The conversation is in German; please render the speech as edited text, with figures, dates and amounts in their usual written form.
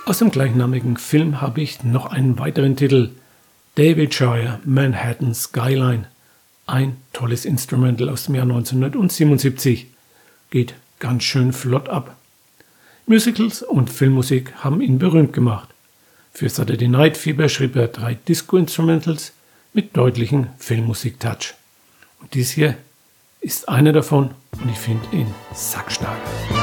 Aus dem gleichnamigen Film habe ich noch einen weiteren Titel. David Shire, Manhattan Skyline. Ein tolles Instrumental aus dem Jahr 1977. Geht ganz schön flott ab. Musicals und Filmmusik haben ihn berühmt gemacht. Für Saturday Night Fever schrieb er 3 Disco-Instrumentals mit deutlichem Filmmusik-Touch. Und dies hier ist einer davon und ich finde ihn sackstark.